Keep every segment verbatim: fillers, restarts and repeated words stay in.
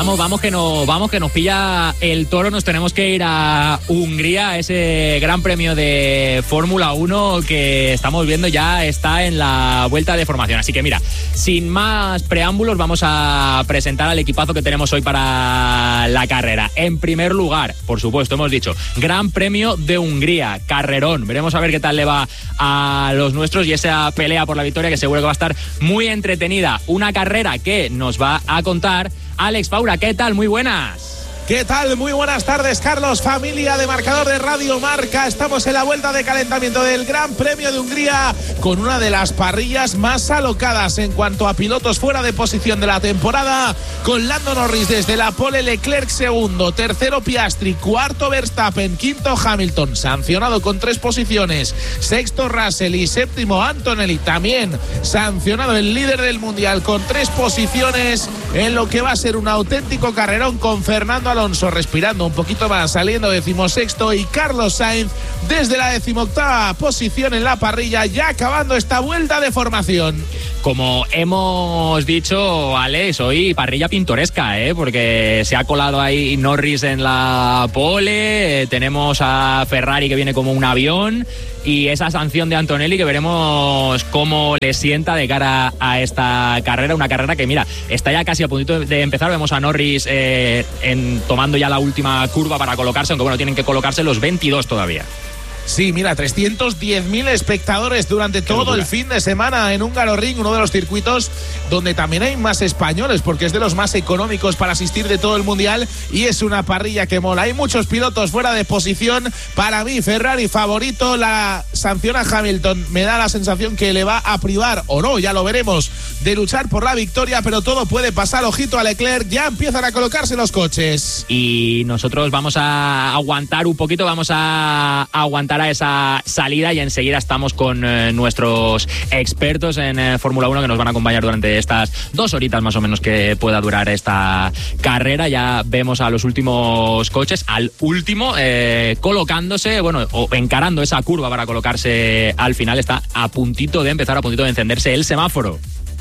Vamos, vamos que nos vamos que nos pilla el toro, nos tenemos que ir a Hungría, ese gran premio de Fórmula uno que estamos viendo ya está en la vuelta de formación. Así que mira, sin más preámbulos, vamos a presentar al equipazo que tenemos hoy para la carrera. En primer lugar, por supuesto, hemos dicho, Gran Premio de Hungría, carrerón. Veremos a ver qué tal le va a los nuestros y esa pelea por la victoria que seguro que va a estar muy entretenida. Una carrera que nos va a contar Alex Faura. ¿Qué tal? Muy buenas. ¿Qué tal? Muy buenas tardes, Carlos, familia de Marcador de Radio Marca. Estamos en la vuelta de calentamiento del Gran Premio de Hungría con una de las parrillas más alocadas en cuanto a pilotos fuera de posición de la temporada, con Lando Norris desde la pole, Leclerc segundo, tercero Piastri, cuarto Verstappen, quinto Hamilton, sancionado con tres posiciones, sexto Russell y séptimo Antonelli, también sancionado el líder del mundial con tres posiciones, en lo que va a ser un auténtico carrerón con Fernando Alonso respirando un poquito más, saliendo decimosexto, y Carlos Sainz desde la decimoctava posición en la parrilla, ya acabando esta vuelta de formación. Como hemos dicho, Alex, hoy parrilla pintoresca, ¿eh? Porque se ha colado ahí Norris en la pole, eh, tenemos a Ferrari que viene como un avión, y esa sanción de Antonelli que veremos cómo le sienta de cara a esta carrera, una carrera que, mira, está ya casi a puntito de empezar. Vemos a Norris eh, en, tomando ya la última curva para colocarse, aunque bueno, tienen que colocarse los veintidós todavía. Sí, mira, trescientos diez mil espectadores durante todo el fin de semana en Hungaroring, uno de los circuitos donde también hay más españoles, porque es de los más económicos para asistir de todo el mundial, y es una parrilla que mola. Hay muchos pilotos fuera de posición. Para mí, Ferrari favorito. La sanción a Hamilton me da la sensación que le va a privar, o no, ya lo veremos, de luchar por la victoria, pero todo puede pasar. Ojito a Leclerc, ya empiezan a colocarse los coches. Y nosotros vamos a aguantar un poquito, vamos a aguantar a esa salida, y enseguida estamos con eh, nuestros expertos en eh, Fórmula uno que nos van a acompañar durante estas dos horitas más o menos que pueda durar esta carrera. Ya vemos a los últimos coches, al último eh, colocándose, bueno, o encarando esa curva para colocarse al final. Está a puntito de empezar, a puntito de encenderse el semáforo.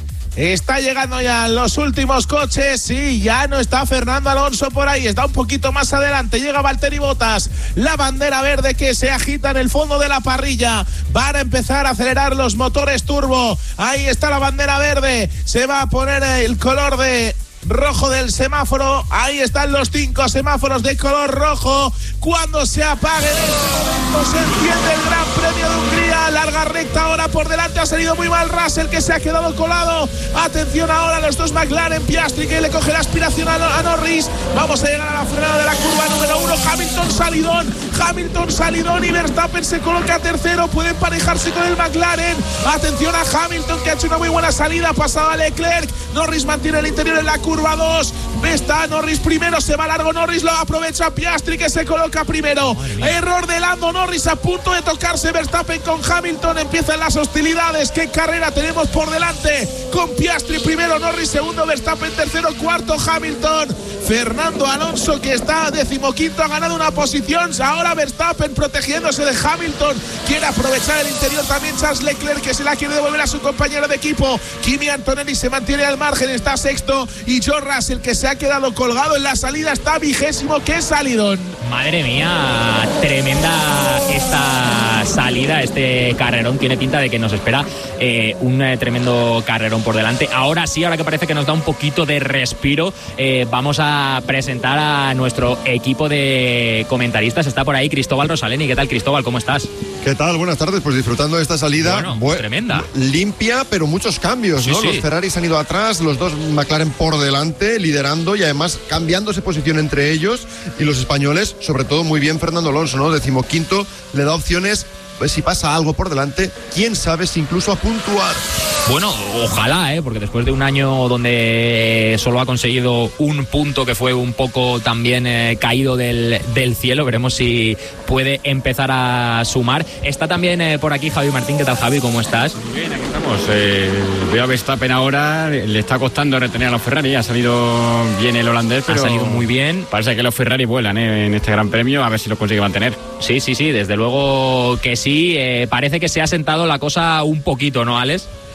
Está llegando ya los últimos coches. Sí, ya no está Fernando Alonso por ahí, está un poquito más adelante. Llega Valtteri Bottas, la bandera verde que se agita en el fondo de la parrilla. Van a empezar a acelerar los motores turbo. Ahí está la bandera verde. Se va a poner el color de rojo del semáforo. Ahí están los cinco semáforos de color rojo. Cuando se apague en este momento se enciende el Gran Premio de Hungría. Larga recta ahora por delante. Ha salido muy mal Russell, que se ha quedado colado. Atención ahora los dos McLaren. Piastri, que le coge la aspiración a, a Norris. Vamos a llegar a la frenada de la curva número uno. Hamilton salidón. Hamilton salidón y Verstappen se coloca tercero. Puede emparejarse con el McLaren. Atención a Hamilton, que ha hecho una muy buena salida. Pasado a Leclerc. Norris mantiene el interior en la curva dos. Está Norris primero. Se va largo Norris. Lo aprovecha Piastri, que se coloca primero. Error de Lando Norris, a punto de tocarse Verstappen con Hamilton. Empiezan las hostilidades. ¿Qué carrera tenemos por delante? Con Piastri primero, Norris segundo, Verstappen tercero, cuarto Hamilton. Fernando Alonso, que está decimoquinto, ha ganado una posición. Ahora Verstappen protegiéndose de Hamilton. Quiere aprovechar el interior también Charles Leclerc, que se la quiere devolver a su compañero de equipo. Kimi Antonelli se mantiene al margen, está sexto. Y George Russell, que se ha quedado colgado en la salida, está vigésimo. ¡Qué salidón! Madre mía, tremenda esta salida, este carrerón. Tiene pinta de que nos espera eh, un eh, tremendo carrerón por delante. Ahora sí, ahora que parece que nos da un poquito de respiro, eh, vamos a presentar a nuestro equipo de comentaristas. Está por ahí Cristóbal Rosaleni. ¿Qué tal, Cristóbal? ¿Cómo estás? ¿Qué tal? Buenas tardes. Pues disfrutando de esta salida. Bueno, bu- tremenda. Limpia, pero muchos cambios, sí, ¿no? Sí. Los Ferraris han ido atrás, los dos McLaren por delante, liderando y además cambiándose posición entre ellos. Y los españoles, sobre todo muy bien Fernando Alonso, ¿no? Decimoquinto, le da opciones. Pues si pasa algo por delante, quién sabe si incluso a puntuar. Bueno, ojalá, ¿eh? Porque después de un año donde solo ha conseguido un punto, que fue un poco también eh, caído del, del cielo, veremos si puede empezar a sumar. Está también eh, por aquí Javi Martín. ¿Qué tal, Javi? ¿Cómo estás? Muy bien, aquí estamos. Eh, veo a Verstappen ahora, le está costando retener a los Ferrari. Ha salido bien el holandés, pero ha salido muy bien. Parece que los Ferrari vuelan eh, en este Gran Premio, a ver si lo consigue mantener. Sí, sí, sí, desde luego que sí. Eh, parece que se ha sentado la cosa un poquito, ¿no, Alex?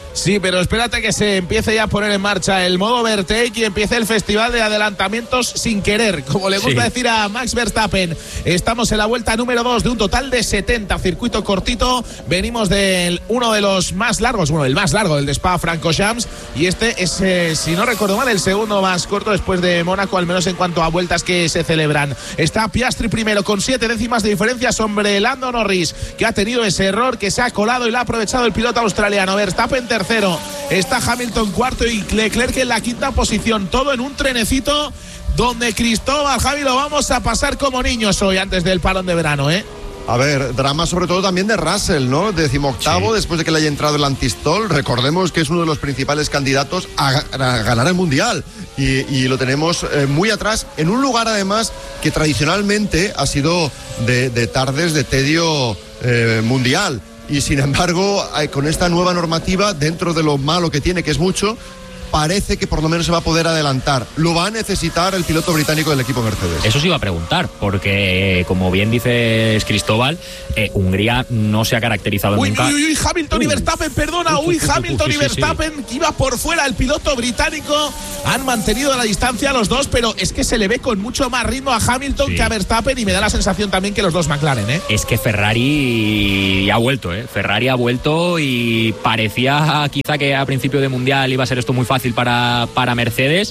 Sí, pero espérate que se empiece ya a poner en marcha el modo Overtake y empiece el festival de adelantamientos sin querer, como le gusta sí. decir a Max Verstappen. Estamos en la vuelta número dos de un total de setenta, circuito cortito. Venimos de uno de los más largos, bueno, el más largo del de Spa-Francorchamps, y este es, eh, si no recuerdo mal, el segundo más corto después de Mónaco, al menos en cuanto a vueltas que se celebran. Está Piastri primero con siete décimas de diferencia sobre Lando Norris, que ha tenido ese error, que se ha colado y lo ha aprovechado el piloto australiano. Verstappen tercero. Está Hamilton cuarto y Leclerc en la quinta posición. Todo en un trenecito donde Cristóbal, Javi, lo vamos a pasar como niños hoy antes del parón de verano, ¿eh? A ver, drama sobre todo también de Russell, ¿no? Decimoctavo, sí. después de que le haya entrado el antistol. Recordemos que es uno de los principales candidatos a, a ganar el Mundial. Y, y lo tenemos eh, muy atrás, en un lugar además que tradicionalmente ha sido de, de tardes de tedio eh, mundial. Y sin embargo, con esta nueva normativa, dentro de lo malo que tiene, que es mucho, parece que por lo menos se va a poder adelantar. Lo va a necesitar el piloto británico del equipo Mercedes. Eso sí iba a preguntar, porque como bien dices, Cristóbal, eh, Hungría no se ha caracterizado uy, nunca. Uy, uy, uy, Hamilton uy. y Verstappen, perdona, uy, uy, uy Hamilton uy, uy, uy, y Verstappen, sí, sí. que iba por fuera el piloto británico. Han mantenido la distancia a los dos, pero es que se le ve con mucho más ritmo a Hamilton sí. que a Verstappen, y me da la sensación también que los dos McLaren, ¿eh? Es que Ferrari ha vuelto, ¿eh? Ferrari ha vuelto y parecía quizá que a principio de Mundial iba a ser esto muy fácil para, para Mercedes,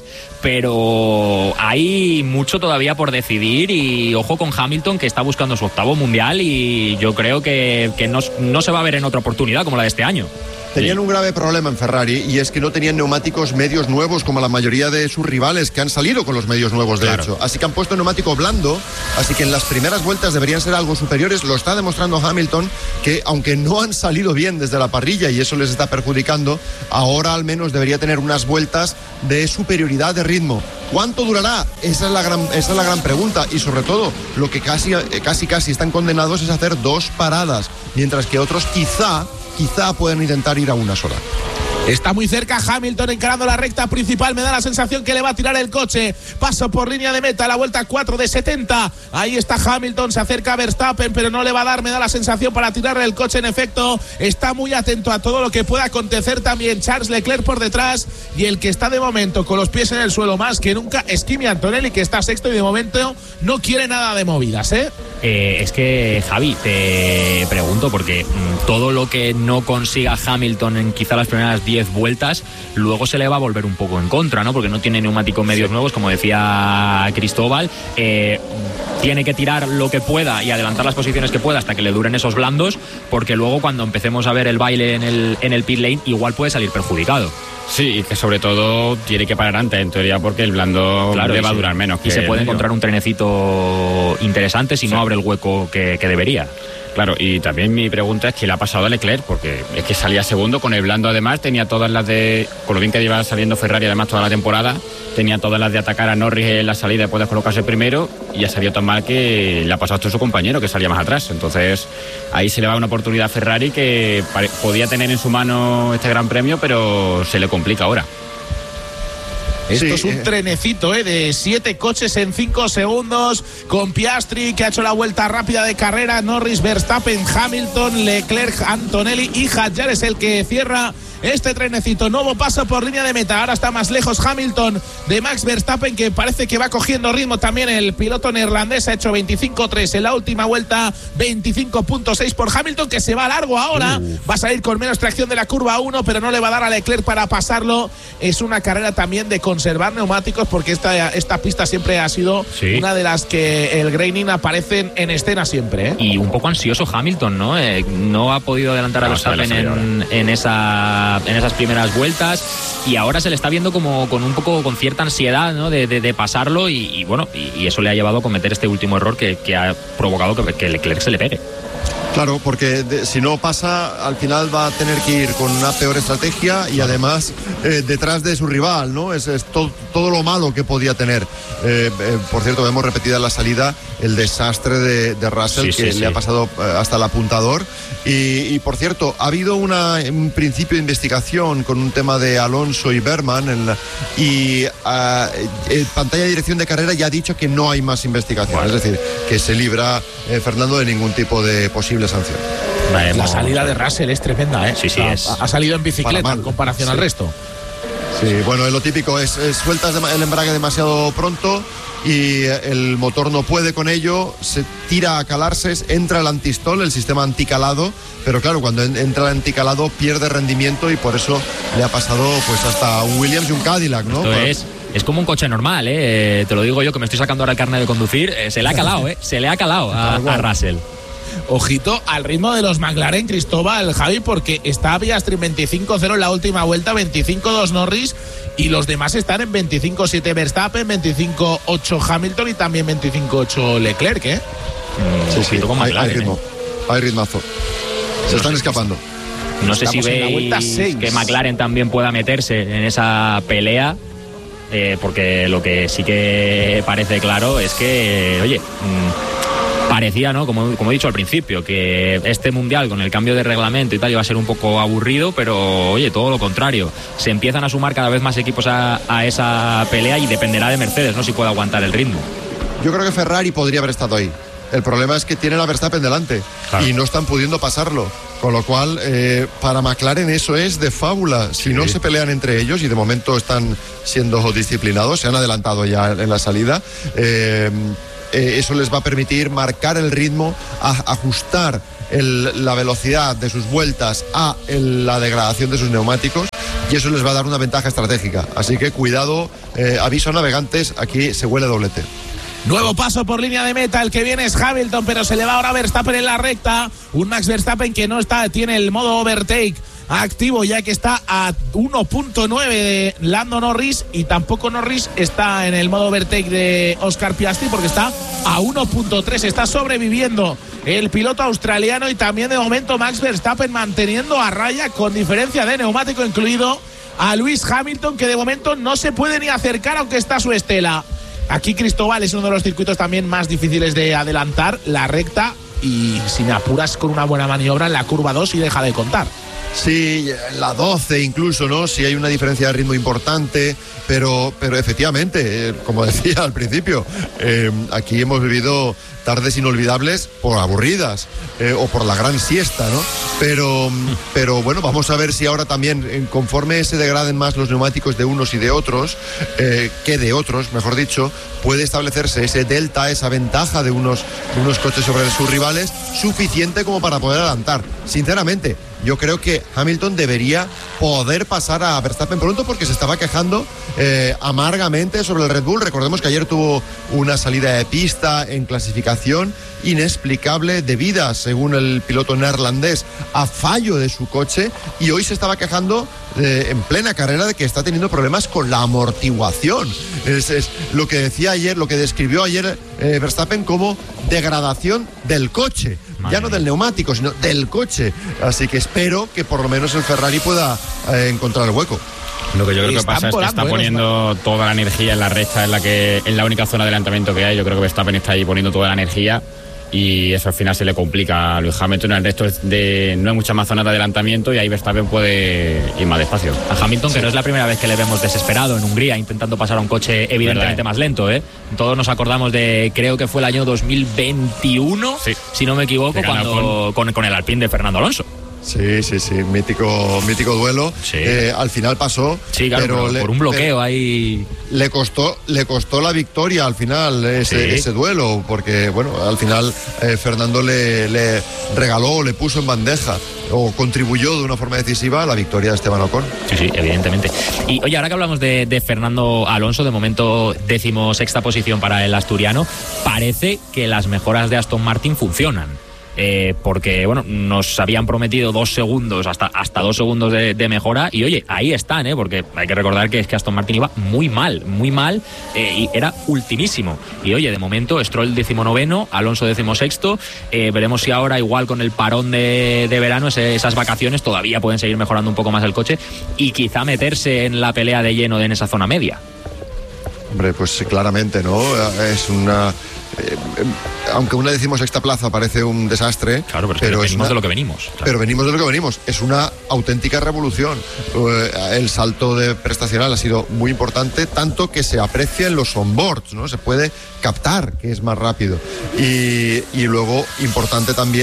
pero hay mucho todavía por decidir, y ojo con Hamilton, que está buscando su octavo Mundial, y yo creo que, que no, no se va a ver en otra oportunidad como la de este año. Tenían un grave problema en Ferrari, y es que no tenían neumáticos medios nuevos como la mayoría de sus rivales, que han salido con los medios nuevos, de claro. hecho. Así que han puesto neumático blando, así que en las primeras vueltas deberían ser algo superiores. Lo está demostrando Hamilton, que aunque no han salido bien desde la parrilla y eso les está perjudicando, ahora al menos debería tener unas vueltas de superioridad de ritmo. ¿Cuánto durará? Esa es la gran, esa es la gran pregunta, y sobre todo lo que casi, casi, casi están condenados es hacer dos paradas, mientras que otros quizá quizá pueden intentar ir a una sola. Está muy cerca Hamilton encarando la recta principal. Me da la sensación que le va a tirar el coche. Paso por línea de meta, la vuelta cuatro de setenta. Ahí está Hamilton, se acerca a Verstappen, pero no le va a dar, me da la sensación, para tirarle el coche. En efecto, está muy atento a todo lo que pueda acontecer también Charles Leclerc por detrás. Y el que está de momento con los pies en el suelo más que nunca es Kimi Antonelli, que está sexto y de momento no quiere nada de movidas, ¿eh? Eh, es que, Javi, te pregunto, porque mmm, todo lo que no consiga Hamilton en quizá las primeras diez vueltas, luego se le va a volver un poco en contra, ¿no? Porque no tiene neumáticos medios sí. nuevos, como decía Cristóbal. Eh, tiene que tirar lo que pueda y adelantar las posiciones que pueda hasta que le duren esos blandos, porque luego cuando empecemos a ver el baile en el, en el pit lane, igual puede salir perjudicado. Sí, y que sobre todo tiene que parar antes, en teoría, porque el blando claro, le va a durar menos. Y se puede encontrar un trenecito interesante si sí. no abre el hueco que, que debería. Claro, y también mi pregunta es qué le ha pasado a Leclerc, porque es que salía segundo con el blando, además tenía todas las de, con lo bien que lleva saliendo Ferrari además toda la temporada, tenía todas las de atacar a Norris en la salida después de colocarse primero, y ha salido tan mal que le ha pasado esto a su compañero, que salía más atrás. Entonces ahí se le va una oportunidad a Ferrari que podía tener en su mano este gran premio, pero se le complica ahora. Esto sí, es un eh. trenecito ¿eh? de siete coches en cinco segundos, con Piastri, que ha hecho la vuelta rápida de carrera, Norris, Verstappen, Hamilton, Leclerc, Antonelli y Hadjar es el que cierra este trenecito. Nuevo paso por línea de meta. Ahora está más lejos Hamilton de Max Verstappen, que parece que va cogiendo ritmo también. El piloto neerlandés ha hecho veinticinco tres en la última vuelta, veinticinco punto seis por Hamilton, que se va largo ahora. Uh. Va a salir con menos tracción de la curva uno, pero no le va a dar a Leclerc para pasarlo. Es una carrera también de conservar neumáticos, porque esta, esta pista siempre ha sido sí. una de las que el graining aparece en escena siempre. ¿eh? Y un poco ansioso Hamilton, ¿no? Eh, no ha podido adelantar a Verstappen en, en esa en esas primeras vueltas, y ahora se le está viendo como con un poco con cierta ansiedad, ¿no? de, de, de pasarlo, y, y bueno, y, y eso le ha llevado a cometer este último error que, que ha provocado que, que Leclerc se le pegue. Claro, porque de, si no pasa, al final va a tener que ir con una peor estrategia y además eh, detrás de su rival, ¿no? Es, es to, todo lo malo que podía tener. Eh, eh, por cierto, vemos repetida en la salida el desastre de, de Russell, sí, que sí, le sí. ha pasado eh, hasta el apuntador. Y, y por cierto, ha habido una, un principio de investigación con un tema de Alonso y Berman, en la, y uh, eh, pantalla de dirección de carrera ya ha dicho que no hay más investigación. Bueno. Es decir, que se libra eh, Fernando de ningún tipo de posible sanción. Vemos. La salida de Russell es tremenda, ¿eh? Sí, sí, o sea, es. Ha salido en bicicleta en comparación sí. al resto. Sí, bueno, es lo típico, es, es sueltas el embrague demasiado pronto y el motor no puede con ello, se tira a calarse, entra el antistol, el sistema anticalado, pero claro, cuando entra el anticalado pierde rendimiento y por eso le ha pasado pues hasta un Williams y un Cadillac, ¿no? Esto es, es como un coche normal, ¿eh? Te lo digo yo que me estoy sacando ahora el carnet de conducir, eh, se le ha calado, ¿eh? Se le ha calado a, a Russell. Ojito al ritmo de los McLaren, Cristóbal, Javi, porque está Piastri en veinticinco cero en la última vuelta, veinticinco dos Norris y los demás están en veinticinco siete Verstappen, veinticinco ocho Hamilton y también veinticinco ocho Leclerc, ¿eh? Sí, sí, con hay, McLaren, hay ritmo, ¿eh? hay ritmazo. Se No están sé, escapando. No sé si Estamos en la vuelta veis seis. que McLaren también pueda meterse en esa pelea, eh, porque lo que sí que parece claro es que, oye, mmm, parecía, ¿no? Como, como he dicho al principio, que este mundial con el cambio de reglamento y tal iba a ser un poco aburrido, pero oye, todo lo contrario. Se empiezan a sumar cada vez más equipos a, a esa pelea y dependerá de Mercedes, ¿no? Si puede aguantar el ritmo. Yo creo que Ferrari podría haber estado ahí. El problema es que tienen a Verstappen delante, claro, y no están pudiendo pasarlo. Con lo cual, eh, para McLaren eso es de fábula. Si sí. no se pelean entre ellos, y de momento están siendo disciplinados, se han adelantado ya en la salida, eh, eh, eso les va a permitir marcar el ritmo, a, ajustar el, la velocidad de sus vueltas a el, la degradación de sus neumáticos, y eso les va a dar una ventaja estratégica. Así que cuidado, eh, aviso a navegantes, aquí se huele doblete. Nuevo paso por línea de meta, el que viene es Hamilton, pero se le va ahora Verstappen en la recta. Un Max Verstappen que no está, tiene el modo overtake activo, ya que está a uno punto nueve de Lando Norris, y tampoco Norris está en el modo overtake de Oscar Piastri porque está a uno punto tres. Está sobreviviendo el piloto australiano, y también de momento Max Verstappen manteniendo a raya, con diferencia de neumático incluido, a Lewis Hamilton, que de momento no se puede ni acercar aunque está a su estela. Aquí, Cristóbal, es uno de los circuitos también más difíciles de adelantar, la recta, y si me apuras con una buena maniobra en la curva dos y deja de contar. Sí, la doce incluso, ¿no? Sí hay una diferencia de ritmo importante, pero, pero efectivamente, eh, como decía al principio, eh, aquí hemos vivido tardes inolvidables por aburridas, eh, o por la gran siesta, ¿no? Pero, pero bueno, vamos a ver si ahora también, conforme se degraden más los neumáticos de unos y de otros, eh, que de otros, mejor dicho, puede establecerse ese delta, esa ventaja de unos, de unos coches sobre sus rivales, suficiente como para poder adelantar. Sinceramente, yo creo que Hamilton debería poder pasar a Verstappen pronto, porque se estaba quejando eh, amargamente sobre el Red Bull. Recordemos que ayer tuvo una salida de pista en clasificación inexplicable, debida, según el piloto neerlandés, a fallo de su coche, y hoy se estaba quejando eh, en plena carrera de que está teniendo problemas con la amortiguación. Es, es lo que decía ayer, lo que describió ayer eh, Verstappen como degradación del coche. Madre ya no del neumático, sino del coche. Así que espero que por lo menos el Ferrari pueda eh, encontrar el hueco. Lo que yo creo que pasa es que está poniendo toda la energía en la recta, en la que en la única zona de adelantamiento que hay. Yo creo que Verstappen está ahí poniendo toda la energía, y eso al final se le complica a Lewis Hamilton. En el resto de, no hay muchas más zonas de adelantamiento, y ahí Verstappen puede ir más despacio. A Hamilton, sí. que no es la primera vez que le vemos desesperado en Hungría intentando pasar a un coche evidentemente ¿verdad? Más lento, ¿eh? Todos nos acordamos de, creo que fue el año dos mil veintiuno, sí. si no me equivoco, cuando con, con el Alpine de Fernando Alonso. Sí, sí, sí, mítico, mítico duelo. Sí. Eh, al final pasó, sí, claro, pero le, por un bloqueo ahí. Le costó, le costó la victoria al final ese, sí. ese duelo, porque bueno, al final eh, Fernando le, le regaló, le puso en bandeja o contribuyó de una forma decisiva a la victoria de Esteban Ocon. Sí, sí, evidentemente. Y oye, ahora que hablamos de, de Fernando Alonso, de momento décimo sexta posición para el asturiano, parece que las mejoras de Aston Martin funcionan. Eh, porque bueno, nos habían prometido dos segundos, hasta, hasta dos segundos de, de mejora, y oye, ahí están, ¿eh? Porque hay que recordar que es que Aston Martin iba muy mal, muy mal, eh, y era ultimísimo. Y oye, de momento Stroll decimonoveno, Alonso decimosexto, eh, veremos si ahora igual con el parón de, de verano, ese, esas vacaciones, todavía pueden seguir mejorando un poco más el coche y quizá meterse en la pelea de lleno de en esa zona media. Hombre, pues claramente, ¿no? Es una... Eh, aunque una decimosexta plaza parece un desastre, claro, pero, pero es que venimos una, de lo que venimos. Claro. Pero venimos de lo que venimos. Es una auténtica revolución. Eh, el salto de prestacional ha sido muy importante, tanto que se aprecia en los onboards, ¿no? Se puede captar que es más rápido. Y, y luego, importante también,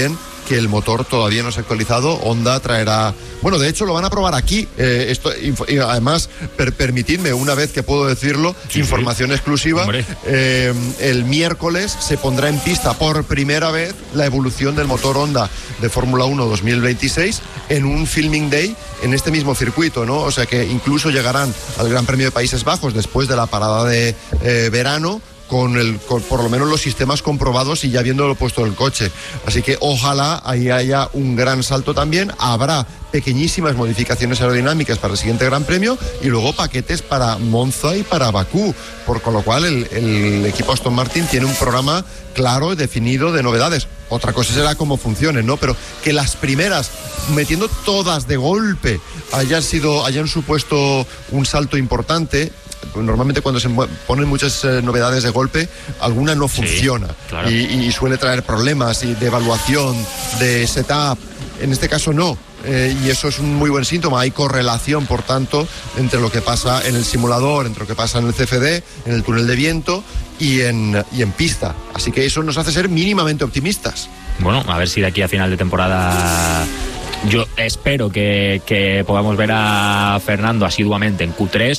que el motor todavía no se ha actualizado. Honda traerá, bueno, de hecho lo van a probar aquí, eh, esto, y además per, permitidme una vez que puedo decirlo, sí, información sí. exclusiva, eh, el miércoles se pondrá en pista por primera vez la evolución del motor Honda de Fórmula uno dos mil veintiséis en un filming day en este mismo circuito, ¿no? O sea que incluso llegarán al Gran Premio de Países Bajos después de la parada de eh, verano, con, el, con por lo menos los sistemas comprobados y ya viéndolo puesto el coche. Así que ojalá ahí haya un gran salto también. Habrá pequeñísimas modificaciones aerodinámicas para el siguiente Gran Premio y luego paquetes para Monza y para Bakú, por con lo cual el, el equipo Aston Martin tiene un programa claro y definido de novedades. Otra cosa será cómo funcionen, ¿no? Pero que las primeras, metiendo todas de golpe, hayan sido, hayan supuesto un salto importante. Normalmente cuando se ponen muchas eh, novedades de golpe, alguna no funciona, sí, claro. y, y suele traer problemas y de evaluación, de setup. En este caso no, eh, y eso es un muy buen síntoma. Hay correlación, por tanto, entre lo que pasa en el simulador, entre lo que pasa en el C F D, en el túnel de viento y en, y en pista. Así que eso nos hace ser mínimamente optimistas. Bueno, a ver si de aquí a final de temporada... Yo espero que, que podamos ver a Fernando asiduamente en Q tres.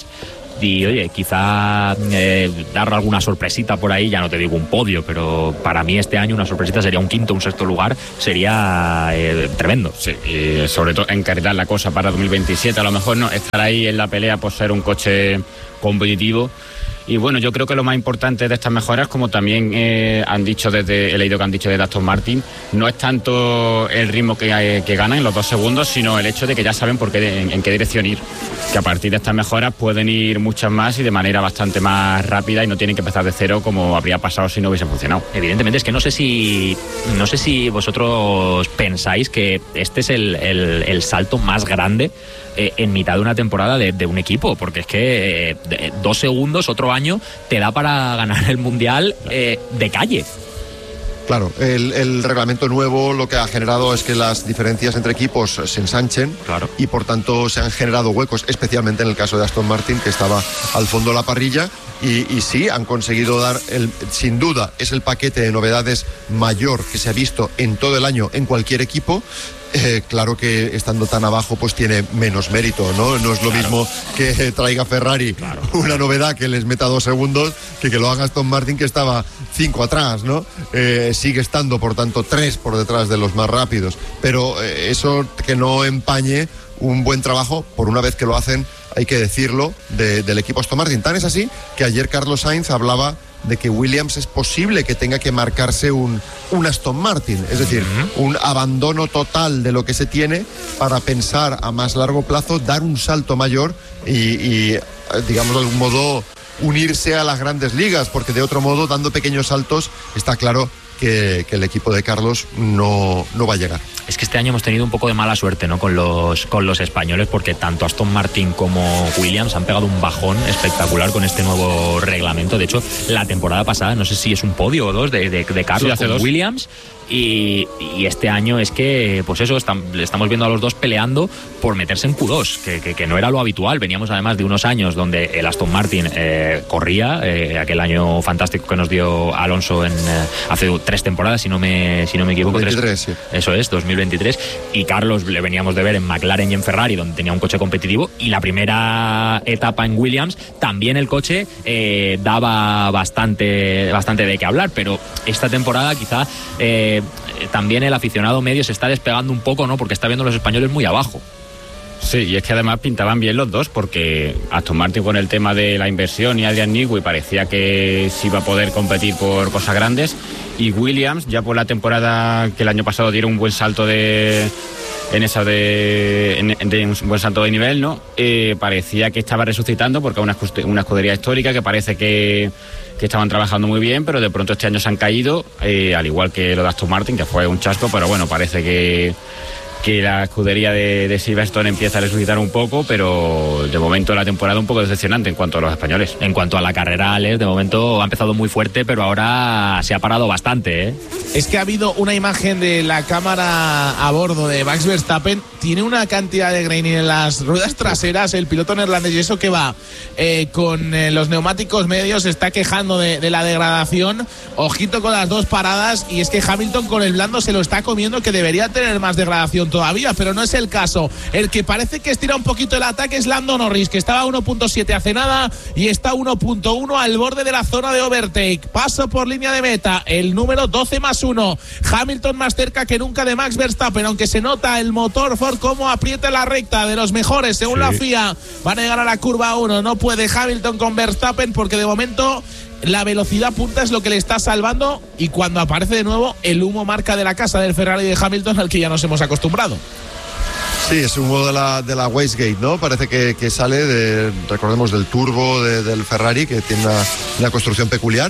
Y oye, quizá eh, dar alguna sorpresita por ahí, ya no te digo un podio, pero para mí este año una sorpresita sería un quinto, un sexto lugar, sería eh, tremendo. Sí, y sobre todo encarrilar la cosa para dos mil veintisiete, a lo mejor no estar ahí en la pelea por ser un coche competitivo. Y bueno, yo creo que lo más importante de estas mejoras, como también eh, han dicho desde, he leído que han dicho desde Aston Martin, no es tanto el ritmo que, que ganan en los dos segundos, sino el hecho de que ya saben por qué, en, en qué dirección ir. Que a partir de estas mejoras pueden ir muchas más y de manera bastante más rápida y no tienen que empezar de cero como habría pasado si no hubiese funcionado. Evidentemente, es que no sé si no sé si vosotros pensáis que este es el, el, el salto más grande eh, en mitad de una temporada de, de un equipo, porque es que eh, de, dos segundos otro año te da para ganar el Mundial eh, de calle. Claro, el, el reglamento nuevo lo que ha generado es que las diferencias entre equipos se ensanchen, claro. Y por tanto se han generado huecos, especialmente en el caso de Aston Martin, que estaba al fondo de la parrilla, y, y sí, han conseguido dar, el, sin duda, es el paquete de novedades mayor que se ha visto en todo el año en cualquier equipo. Eh, claro que estando tan abajo pues tiene menos mérito, ¿no? No es lo claro. mismo que traiga Ferrari claro. una novedad que les meta dos segundos que que lo haga Aston Martin, que estaba cinco atrás, ¿no? Eh, sigue estando, por tanto, tres por detrás de los más rápidos. Pero eh, eso que no empañe un buen trabajo, por una vez que lo hacen, hay que decirlo, de, del equipo Aston Martin. Tan es así que ayer Carlos Sainz hablaba de que Williams es posible que tenga que marcarse un, un Aston Martin, es decir, uh-huh. un abandono total de lo que se tiene para pensar a más largo plazo, dar un salto mayor y, y digamos, de algún modo unirse a las grandes ligas, porque de otro modo, dando pequeños saltos, está claro que, que el equipo de Carlos no, no va a llegar. Es que este año hemos tenido un poco de mala suerte, ¿no? Con los, con los españoles, porque tanto Aston Martin como Williams han pegado un bajón espectacular con este nuevo reglamento. De hecho, la temporada pasada, no sé si es un podio o dos de, de, de Carlos sí, con Williams. Y, y este año es que, pues eso, están, estamos viendo a los dos peleando por meterse en Q dos, que, que, que no era lo habitual. Veníamos además de unos años donde el Aston Martin eh, corría, eh, aquel año fantástico que nos dio Alonso en eh, hace tres temporadas, si no me, si no me equivoco. veintitrés, sí. Eso es, dos mil veintitrés. Y Carlos le veníamos de ver en McLaren y en Ferrari, donde tenía un coche competitivo. Y la primera etapa en Williams, también el coche eh, daba bastante, bastante de qué hablar. Pero esta temporada quizá... Eh, también el aficionado medio se está despegando un poco, ¿no? Porque está viendo a los españoles muy abajo. Sí, y es que además pintaban bien los dos, porque Aston Martin con el tema de la inversión y Adrian Newey parecía que sí iba a poder competir por cosas grandes, y Williams ya por la temporada que el año pasado dieron un buen salto de... en esa de, en, de un buen salto de nivel, ¿no? Eh, parecía que estaba resucitando, porque una, una escudería histórica que parece que, que estaban trabajando muy bien, pero de pronto este año se han caído, eh, al igual que lo de Aston Martin, que fue un chasco, pero bueno, parece que que la escudería de, de Silverstone empieza a resucitar un poco, pero de momento la temporada un poco decepcionante en cuanto a los españoles. En cuanto a la carrera, Alex, de momento ha empezado muy fuerte, pero ahora se ha parado bastante, ¿eh? Es que ha habido una imagen de la cámara a bordo de Max Verstappen. Tiene una cantidad de graining en las ruedas traseras, el piloto neerlandés, y eso que va eh, con eh, los neumáticos medios, se está quejando de, de la degradación. Ojito con las dos paradas, y es que Hamilton con el blando se lo está comiendo, que debería tener más degradación todavía, pero no es el caso. El que parece que estira un poquito el ataque es Lando Norris, que estaba a uno punto siete hace nada y está a uno punto uno al borde de la zona de overtake. Paso por línea de meta, el número doce más uno. Hamilton más cerca que nunca de Max Verstappen, aunque se nota el motor Ford cómo aprieta la recta, de los mejores según sí. la F I A. Van a llegar a la curva uno, no puede Hamilton con Verstappen porque de momento la velocidad punta es lo que le está salvando, y cuando aparece de nuevo el humo marca de la casa del Ferrari de Hamilton, al que ya nos hemos acostumbrado. Sí, es un humo de la, de la wastegate, ¿no? Parece que, que sale, de, recordemos, del turbo de, del Ferrari, que tiene una, una construcción peculiar.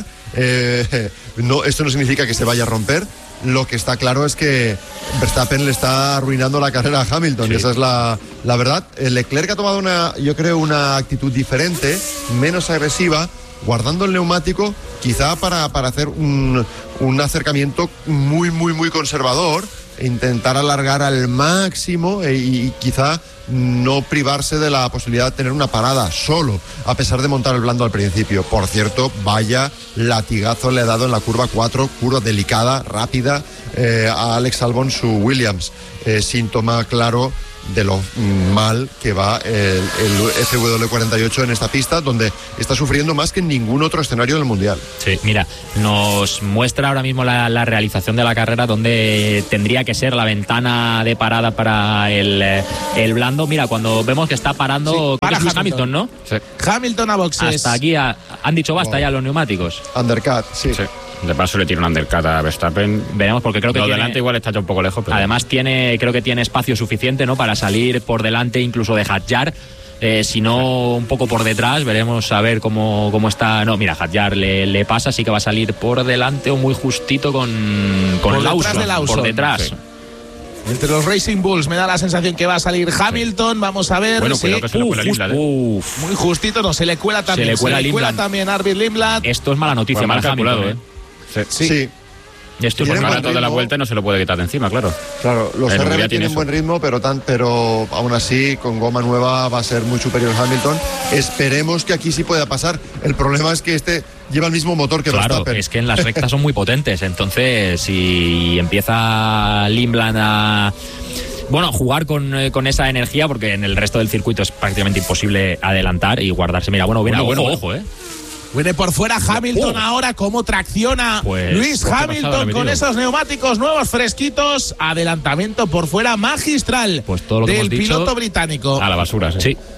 Eh, no, esto no significa que se vaya a romper. Lo que está claro es que Verstappen le está arruinando la carrera a Hamilton, sí. y esa es la, la verdad. Leclerc ha tomado una, yo creo, una actitud diferente, menos agresiva, guardando el neumático, quizá para, para hacer un, un acercamiento muy, muy, muy conservador, e intentar alargar al máximo e, y quizá no privarse de la posibilidad de tener una parada solo, a pesar de montar el blando al principio. Por cierto, vaya latigazo le ha dado en la curva cuatro, curva delicada, rápida, eh, a Alex Albon su Williams, eh, síntoma claro de lo mal que va el, el F W cuarenta y ocho en esta pista, donde está sufriendo más que en ningún otro escenario del Mundial. Sí, mira, nos muestra ahora mismo la, la realización de la carrera, donde tendría que ser la ventana de parada para el, el blando. Mira, cuando vemos que está parando, sí, para Hamilton. Hamilton, ¿no? Sí. Hamilton a boxes. Hasta aquí ha, han dicho basta wow. ya los neumáticos. Undercut, sí. sí. De paso le tira un undercut a Verstappen. Veremos, porque creo que lo tiene, delante igual está ya un poco lejos. Pero... Además tiene, creo que tiene espacio suficiente, ¿no?, para salir por delante incluso de Hadjar. Eh, si no, un poco por detrás. Veremos a ver cómo, cómo está. No, mira, Hadjar le, le pasa, sí que va a salir por delante o muy justito con, con por Lawson, detrás de Lawson. Por detrás. Sí. Entre los Racing Bulls me da la sensación que va a salir Hamilton. Sí. Vamos a ver. Bueno, sí. cuidado que se le cuela Lindblad, ¿eh? Uf, muy justito, no, se le cuela también. Se le cuela, se le cuela también Arvid Lindblad. Esto es mala noticia, bueno, mal mal Hamilton, calculado, ¿eh? ¿eh? Sí. sí. Esto es para toda la vuelta y no se lo puede quitar de encima, claro. Claro, los R B tienen buen ritmo, pero, tan, pero aún así con goma nueva va a ser muy superior Hamilton. Esperemos que aquí sí pueda pasar. El problema es que este lleva el mismo motor que claro, Verstappen. Es que en las rectas son muy potentes, entonces si empieza Lindblad a... Bueno, jugar con, eh, con esa energía, porque en el resto del circuito es prácticamente imposible adelantar y guardarse. Mira, bueno, viene bueno, ojo, bueno, ojo, eh. Viene por fuera Hamilton oh. ahora, cómo tracciona pues, Luis pues Hamilton con esos neumáticos nuevos fresquitos. Adelantamiento por fuera magistral pues todo lo que del hemos dicho, piloto británico. A la basura, sí. Sí.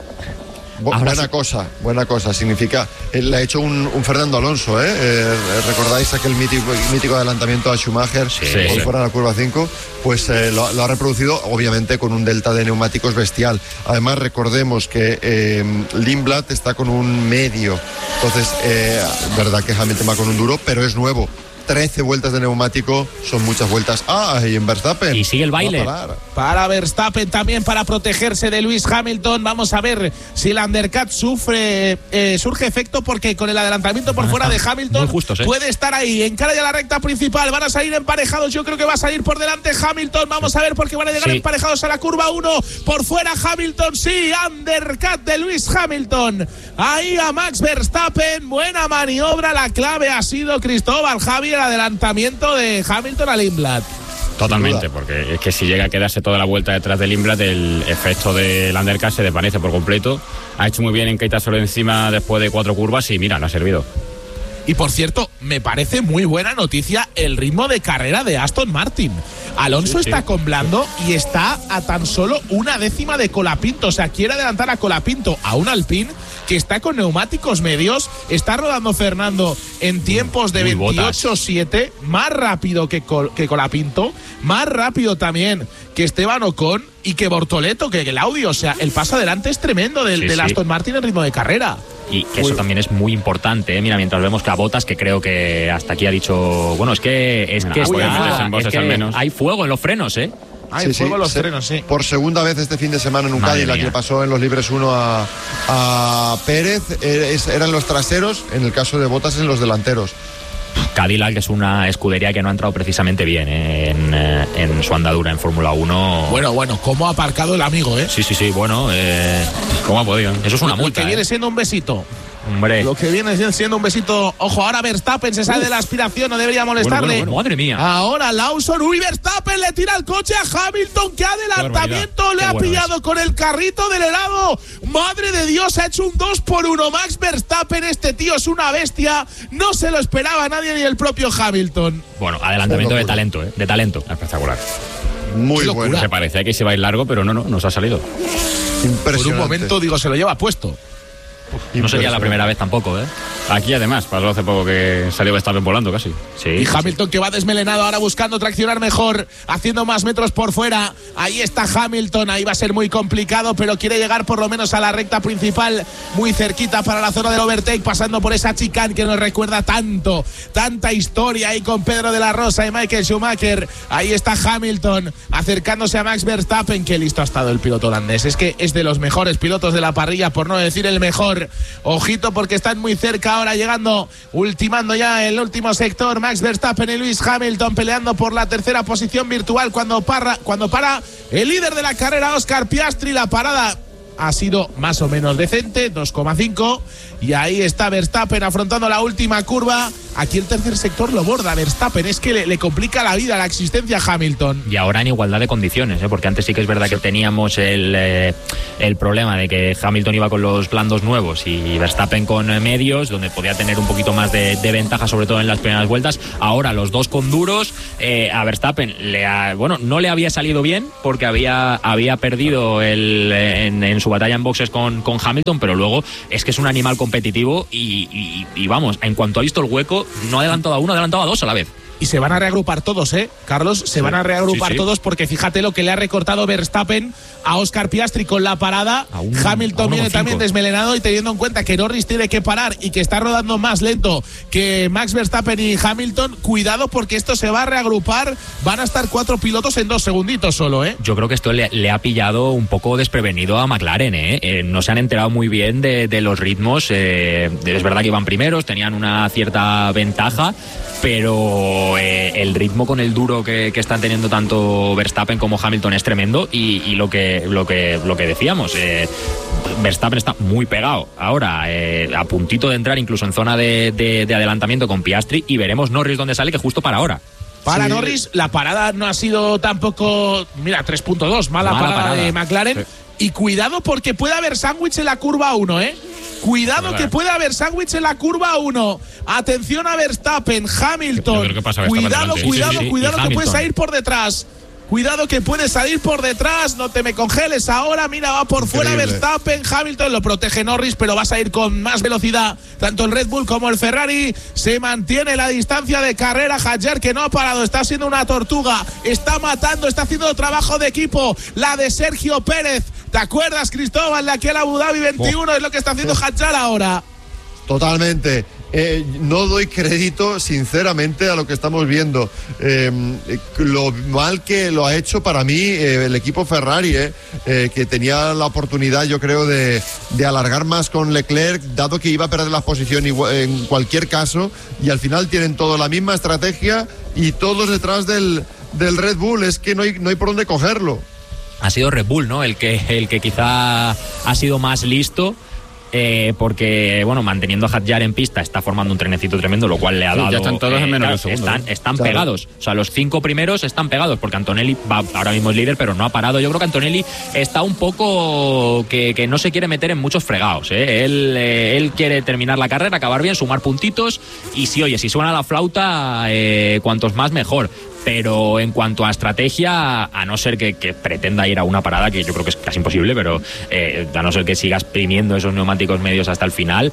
Bu Ahora buena sí. cosa, buena cosa. Significa, eh, le ha hecho un, un Fernando Alonso, ¿eh? Eh, ¿Recordáis aquel mítico, mítico adelantamiento a Schumacher sí, por sí. fuera de la curva cinco? Pues eh, lo, lo ha reproducido, obviamente, con un delta de neumáticos bestial. Además, recordemos que eh, Lindblad está con un medio. Entonces, eh, verdad que Hamilton va con un duro, pero es nuevo. trece vueltas de neumático, son muchas vueltas. Ah, y en Verstappen. Y sigue el baile. Para Verstappen también, para protegerse de Luis Hamilton. Vamos a ver si el undercut sufre, eh, surge efecto, porque con el adelantamiento por fuera de Hamilton muy justos, ¿eh? puede estar ahí. Encara ya la recta principal, van a salir emparejados. Yo creo que va a salir por delante Hamilton. Vamos a ver, porque van a llegar sí. emparejados a la curva uno. Por fuera Hamilton, sí, undercut de Luis Hamilton. Ahí a Max Verstappen, buena maniobra. La clave ha sido Cristóbal Javier. Adelantamiento de Hamilton a Lindblad. Totalmente, porque es que si llega a quedarse toda la vuelta detrás de Lindblad, el efecto del undercut se desvanece por completo. Ha hecho muy bien en quitárselo encima después de cuatro curvas y mira, le ha servido. Y por cierto, me parece muy buena noticia el ritmo de carrera de Aston Martin. Alonso sí, está sí. con blando y está a tan solo una décima de Colapinto. O sea, quiere adelantar a Colapinto, a un Alpine que está con neumáticos medios. Está rodando Fernando en tiempos de veintiocho siete, más rápido que, Col que Colapinto, más rápido también que Esteban Ocon y que Bortoleto, que el audio. O sea, el paso adelante es tremendo del, sí, del Aston sí. Martin en ritmo de carrera. Y que eso también es muy importante, ¿eh? Mira, mientras vemos que a Bottas, que creo que hasta aquí ha dicho, bueno, es que es que, Uy, está, en es que al menos. hay fuego en los frenos, ¿eh? Hay sí, fuego sí, los se, frenos, sí. Por segunda vez este fin de semana en un Madre Cadillac mía. le pasó en los libres uno a, a Pérez. Eh, es, eran los traseros, en el caso de Bottas en los delanteros. Cadillac es una escudería que no ha entrado precisamente bien eh, en, eh, en su andadura en Fórmula uno. Bueno, bueno, cómo ha aparcado el amigo, ¿eh? Sí, sí, sí, bueno, eh, ¿cómo ha podido? Eso es una Lo multa. que viene eh. siendo un besito. Hombre. Lo que viene siendo un besito. Ojo, ahora Verstappen se sale de la aspiración, no debería molestarle. Bueno, bueno, bueno, madre mía. Ahora Lawson, uy, Verstappen le tira el coche a Hamilton, que adelantamiento le Qué ha bueno pillado es. con el carrito del helado. Madre de Dios, ha hecho un dos por uno. Max Verstappen, este tío es una bestia. No se lo esperaba nadie, ni el propio Hamilton. Bueno, adelantamiento de locura. talento, ¿eh? De talento. Espectacular. Muy Qué locura. bueno. Se parecía que se iba a ir largo, pero no, no, nos ha salido. Impresionante. Por un momento, digo, se lo lleva puesto. No sería la primera vez tampoco, ¿eh? Aquí además, pasó hace poco que salió Verstappen volando casi. Sí. Y Hamilton que va desmelenado ahora buscando traccionar mejor, haciendo más metros por fuera. Ahí está Hamilton, ahí va a ser muy complicado, pero quiere llegar por lo menos a la recta principal, muy cerquita para la zona del overtake, pasando por esa chicane que nos recuerda tanto, tanta historia ahí con Pedro de la Rosa y Michael Schumacher. Ahí está Hamilton acercándose a Max Verstappen. Qué listo ha estado el piloto holandés, es que es de los mejores pilotos de la parrilla, por no decir el mejor. Ojito porque están muy cerca ahora, llegando, ultimando ya el último sector, Max Verstappen y Lewis Hamilton peleando por la tercera posición virtual cuando para, cuando para el líder de la carrera, Oscar Piastri. La parada ha sido más o menos decente, dos coma cinco, y ahí está Verstappen afrontando la última curva. Aquí el tercer sector lo borda Verstappen, es que le, le complica la vida, la existencia a Hamilton. Y ahora en igualdad de condiciones, ¿eh? Porque antes sí que es verdad que teníamos el, eh, el problema de que Hamilton iba con los blandos nuevos y Verstappen con eh, medios, donde podía tener un poquito más de, de ventaja, sobre todo en las primeras vueltas. Ahora los dos con duros, eh, a Verstappen le ha, bueno, no le había salido bien porque había, había perdido el, en, en su batalla en boxes con, con Hamilton, pero luego es que es un animal competitivo y, y, y vamos, en cuanto ha visto el hueco, no ha adelantado a uno, ha adelantado a dos a la vez. Y se van a reagrupar todos, ¿eh? Carlos, se sí, van a reagrupar sí, sí. todos porque fíjate lo que le ha recortado Verstappen a Oscar Piastri con la parada. Un, Hamilton viene también desmelenado y teniendo en cuenta que Norris tiene que parar y que está rodando más lento que Max Verstappen y Hamilton, cuidado porque esto se va a reagrupar. Van a estar cuatro pilotos en dos segunditos solo, ¿eh? Yo creo que esto le, le ha pillado un poco desprevenido a McLaren, ¿eh? eh no se han enterado muy bien de, de los ritmos. Eh, es verdad que iban primeros, tenían una cierta ventaja, pero eh, el ritmo con el duro que, que están teniendo tanto Verstappen como Hamilton es tremendo y, y lo que lo que lo que decíamos, eh, Verstappen está muy pegado ahora, eh, a puntito de entrar incluso en zona de, de, de adelantamiento con Piastri, y veremos Norris dónde sale, que justo para ahora. Para sí. Norris la parada no ha sido tampoco, mira, tres punto dos, mala, mala parada, parada de McLaren, sí. Y cuidado porque puede haber sándwich en la curva uno, ¿eh? Cuidado que puede haber sándwich en la curva uno. Atención a Verstappen, Hamilton. ¿Qué pasa, cuidado, Verstappen cuidado, sí, sí, sí. cuidado que puede salir por detrás. Cuidado que puede salir por detrás, no te me congeles ahora, mira, va por Increíble. Fuera Verstappen, Hamilton lo protege Norris, pero vas a ir con más velocidad, tanto el Red Bull como el Ferrari. Se mantiene la distancia de carrera, Hadjar que no ha parado, está siendo una tortuga, está matando, está haciendo trabajo de equipo, la de Sergio Pérez. ¿Te acuerdas, Cristóbal, de aquel Abu Dhabi veintiuno? Oh. Es lo que está haciendo Hadjar ahora. Totalmente. Eh, no doy crédito, sinceramente, a lo que estamos viendo. Eh, lo mal que lo ha hecho para mí eh, el equipo Ferrari, eh, eh, que tenía la oportunidad, yo creo, de, de alargar más con Leclerc, dado que iba a perder la posición en cualquier caso, y al final tienen toda la misma estrategia y todos detrás del, del Red Bull. Es que no hay, no hay por dónde cogerlo. Ha sido Red Bull, ¿no? El que, el que quizá ha sido más listo. Eh, porque, bueno, manteniendo a Hadjar en pista está formando un trenecito tremendo, lo cual le ha sí, dado... Ya están todos eh, en menos claro, de segundo. Están, ¿no? están claro. pegados. O sea, los cinco primeros están pegados, porque Antonelli va, ahora mismo es líder, pero no ha parado. Yo creo que Antonelli está un poco... que, que no se quiere meter en muchos fregados, ¿eh? Él, eh, él quiere terminar la carrera, acabar bien, sumar puntitos, y si, oye, si suena la flauta, eh, cuantos más mejor. Pero en cuanto a estrategia, a no ser que, que pretenda ir a una parada, que yo creo que es casi imposible, pero eh, a no ser que siga exprimiendo esos neumáticos medios hasta el final,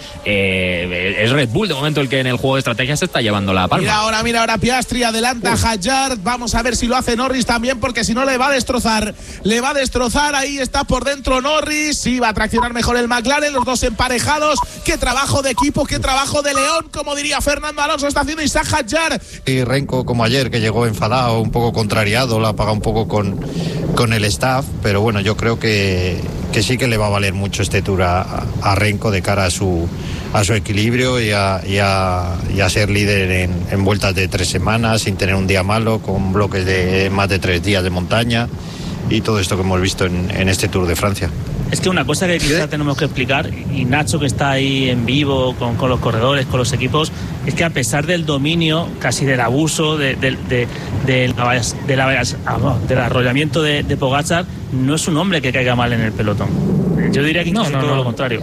eh, es Red Bull de momento el que en el juego de estrategia se está llevando la palma. Mira ahora, mira ahora Piastri, adelanta a Hadjar. Vamos a ver si lo hace Norris también, porque si no le va a destrozar. Le va a destrozar, ahí está por dentro Norris. Sí, va a traccionar mejor el McLaren, los dos emparejados. Qué trabajo de equipo, qué trabajo de León, como diría Fernando Alonso, está haciendo Isaac Hadjar. Y Renko, como ayer, que llegó en enfadado, un poco contrariado, la ha pagado un poco con, con el staff, pero bueno, yo creo que, que sí que le va a valer mucho este Tour a, a Renko de cara a su, a su equilibrio y a, y a, y a ser líder en, en vueltas de tres semanas, sin tener un día malo, con bloques de más de tres días de montaña y todo esto que hemos visto en, en este Tour de Francia. Es que una cosa que quizás tenemos que explicar, y Nacho que está ahí en vivo con, con los corredores, con los equipos, es que a pesar del dominio, casi del abuso, de, de, de, de la, de la, del arrollamiento de, de Pogačar, no es un hombre que caiga mal en el pelotón. Yo diría que incluso no, no, todo no. lo contrario.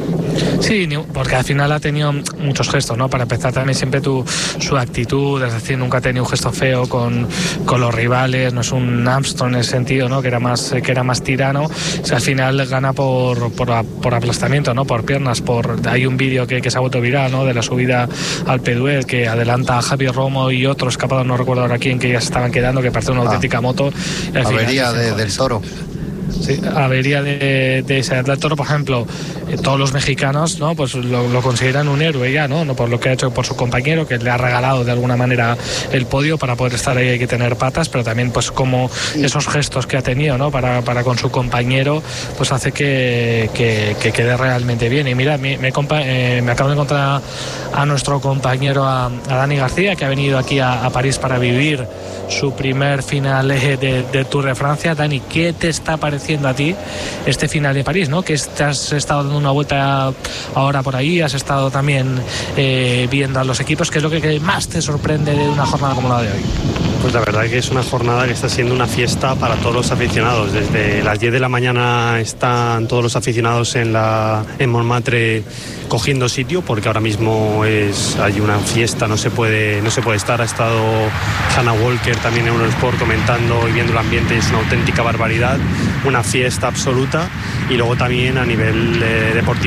Sí, porque al final ha tenido muchos gestos, ¿no? Para empezar también siempre tu, su actitud, es decir, nunca ha tenido un gesto feo con, con los rivales, no es un Armstrong en ese sentido, ¿no? Que era más, que era más tirano. O sea, al final gana por, por, por aplastamiento, ¿no? Por piernas, por hay un vídeo que, que se ha vuelto viral, ¿no? De la subida al Peduet, que adelanta a Javier Romo y otro escapado, no recuerdo ahora quién, que ya se estaban quedando, que parece una ah, auténtica moto. Avería de, del Toro. Sí, avería de, de ese del Toro, por ejemplo, eh, todos los mexicanos, ¿no? Pues lo, lo consideran un héroe ya, ¿no? No por lo que ha hecho por su compañero, que le ha regalado de alguna manera el podio. Para poder estar ahí hay que tener patas, pero también pues como esos gestos que ha tenido, ¿no? Para, para con su compañero, pues hace que, que, que quede realmente bien. Y mira, me, me, eh, me acabo de encontrar a nuestro compañero, a, a Dani García, que ha venido aquí a, a París para vivir su primer final de, de Tour de Francia. Dani, ¿qué te está pareciendo a ti este final de París, ¿no? Que te has estado dando una vuelta ahora por ahí, has estado también eh, viendo a los equipos. ¿Qué es lo que más te sorprende de una jornada como la de hoy? Pues la verdad que es una jornada que está siendo una fiesta para todos los aficionados. Desde las diez de la mañana están todos los aficionados en la en Montmartre cogiendo sitio, porque ahora mismo es hay una fiesta, no se puede no se puede estar. Ha estado Hannah Walker también en Eurosport comentando y viendo el ambiente, es una auténtica barbaridad, una fiesta absoluta. Y luego también a nivel eh, deportivo